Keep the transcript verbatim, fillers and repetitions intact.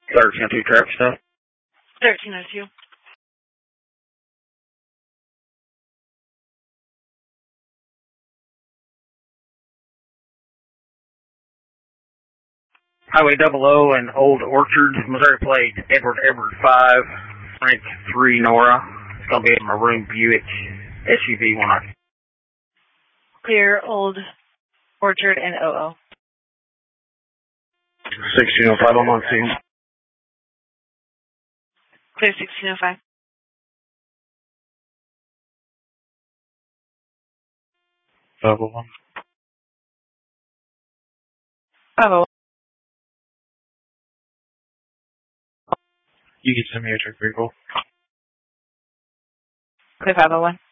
thirteen oh two traffic stop. thirteen oh two. Highway double O and Old Orchard, Missouri plate, Edward Edward five, Frank three Nora. It's going to be a maroon Buick S U V one. Clear Old Orchard and O O. sixteen oh five on one scene. Clear sixteen oh five. five oh one. five oh one. You can send me a truck vehicle. Clear five oh one.